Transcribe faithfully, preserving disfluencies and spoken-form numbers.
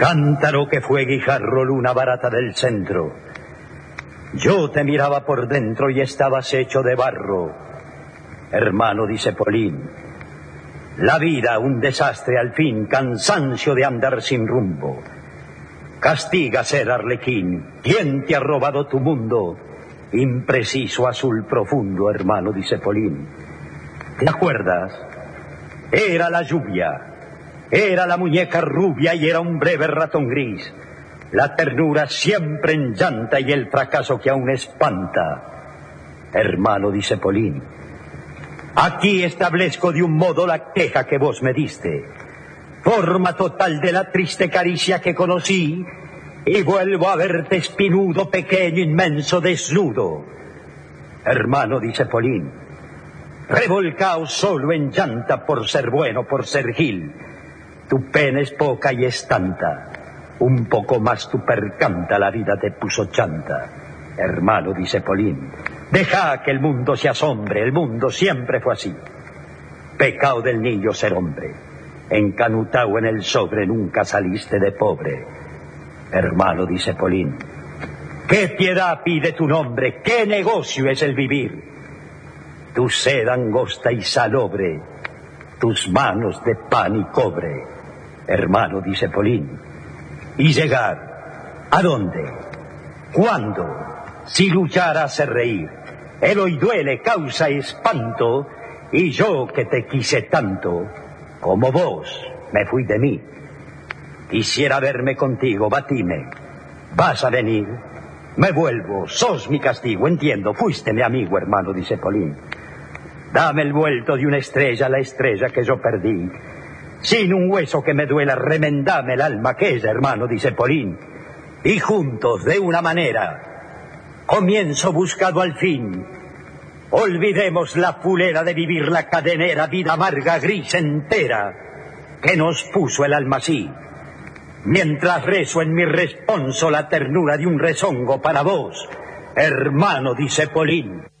Cántaro que fue guijarro, luna barata del centro. Yo te miraba por dentro y estabas hecho de barro. Hermano, dice Polín, la vida un desastre al fin, cansancio de andar sin rumbo. Castiga ser arlequín, ¿quién te ha robado tu mundo? Impreciso azul profundo, hermano, dice Polín. ¿Te acuerdas? Era la lluvia. Era la muñeca rubia y era un breve ratón gris. La ternura siempre en llanta y el fracaso que aún espanta. Hermano, dice Polín, aquí establezco de un modo la queja que vos me diste. Forma total de la triste caricia que conocí, y vuelvo a verte espinudo, pequeño, inmenso, desnudo. Hermano, dice Polín, revolcao solo en llanta por ser bueno, por ser gil. Tu pena es poca y es tanta, un poco más tu percanta, la vida te puso chanta. Hermano, dice Polín, deja que el mundo se asombre, el mundo siempre fue así. Pecado del niño ser hombre, encanutao en el sobre, nunca saliste de pobre. Hermano, dice Polín, ¿qué piedad pide tu nombre? ¿Qué negocio es el vivir? Tu sed angosta y salobre, tus manos de pan y cobre. Hermano, dice Polín, ¿y llegar? ¿A dónde? ¿Cuándo? Si luchar hace reír, el hoy duele, causa espanto, y yo que te quise tanto, como vos me fui de mí. Quisiera verme contigo, batime, ¿vas a venir? Me vuelvo, sos mi castigo, entiendo, fuiste mi amigo, hermano, dice Polín. Dame el vuelto de una estrella, la estrella que yo perdí. Sin un hueso que me duela, remendame el alma aquella, hermano, dice Polín. Y juntos, de una manera, comienzo buscado al fin. Olvidemos la fulera de vivir la cadenera, vida amarga, gris, entera, que nos puso el alma así. Mientras rezo en mi responso la ternura de un rezongo para vos, hermano, dice Polín.